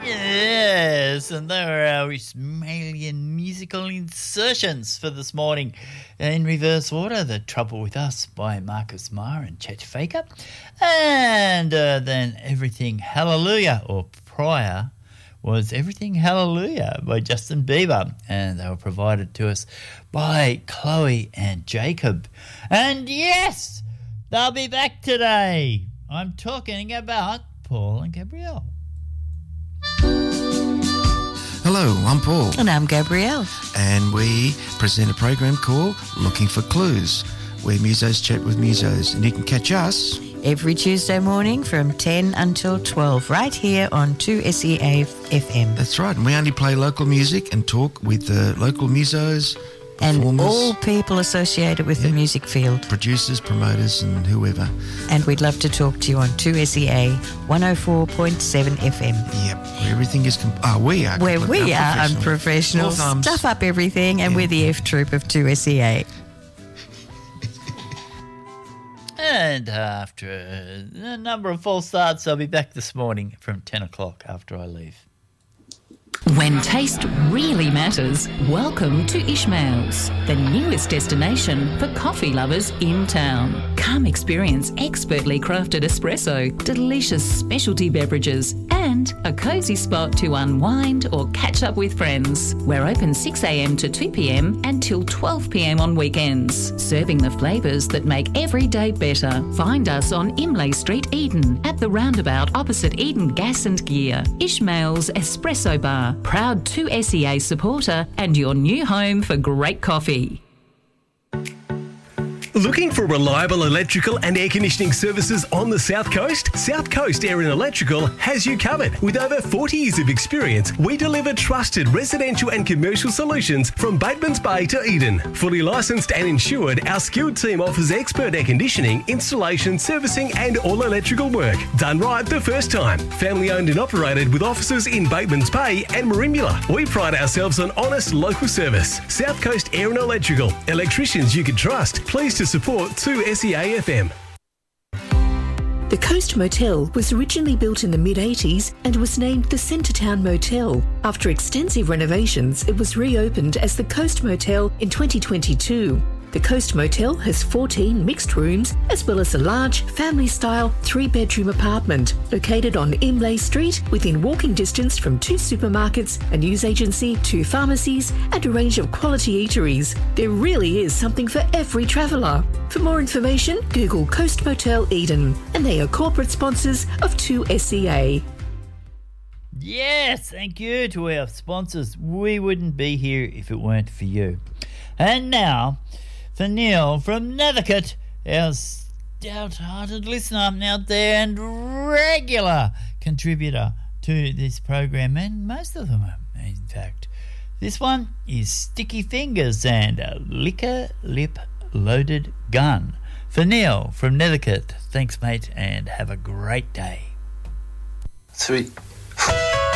Yes, and they were our Ismailian musical insertions for this morning. In reverse order, The Trouble With Us by Marcus Marr and Chet Faker. And then Everything Hallelujah, or prior, was Everything Hallelujah by Justin Bieber. And they were provided to us by Chloe and Jacob. And yes, they'll be back today. I'm talking about Paul and Gabrielle. Hello, I'm Paul. And I'm Gabrielle. And we present a program called Looking for Clues, where musos chat with musos. And you can catch us every Tuesday morning from 10 until 12, right here on 2SEA FM. That's right. And we only play local music and talk with the local musos, and all people associated with the music field. Producers, promoters and whoever. And we'd love to talk to you on 2SEA 104.7 FM. Yep, where everything is... we are. Where we are unprofessional, stuff up everything, and we're the F-Troop of 2SEA. And after a number of false starts, I'll be back this morning from 10 o'clock after I leave. When taste really matters, welcome to Ishmael's, the newest destination for coffee lovers in town. Come experience expertly crafted espresso, delicious specialty beverages, and a cosy spot to unwind or catch up with friends. We're open 6 a.m. to 2 p.m. until 12 p.m. on weekends, serving the flavours that make every day better. Find us on Imlay Street, Eden, at the roundabout opposite Eden Gas and Gear. Ishmael's Espresso Bar, proud 2SEA supporter and your new home for great coffee. Looking for reliable electrical and air conditioning services on the South Coast? South Coast Air and Electrical has you covered. With over 40 years of experience, we deliver trusted residential and commercial solutions from Bateman's Bay to Eden. Fully licensed and insured, our skilled team offers expert air conditioning, installation, servicing and all electrical work. Done right the first time. Family owned and operated with offices in Bateman's Bay and Merimbula. We pride ourselves on honest local service. South Coast Air and Electrical. Electricians you can trust. Pleased to support 2SEA FM. The Coast Motel was originally built in the mid-80s and was named the Centretown Motel. After extensive renovations, it was reopened as the Coast Motel in 2022. The Coast Motel has 14 mixed rooms as well as a large family-style 3-bedroom apartment located on Imlay Street within walking distance from 2 supermarkets, a news agency, 2 pharmacies and a range of quality eateries. There really is something for every traveller. For more information, Google Coast Motel Eden, and they are corporate sponsors of 2SEA. Yes, thank you to our sponsors. We wouldn't be here if it weren't for you. And now, for Neil from Nethercote, our stout-hearted listener out there and regular contributor to this program, and most of them, in fact. This one is Sticky Fingers and a Liquor Lip Loaded Gun. For Neil from Nethercote, thanks, mate, and have a great day. Sweet.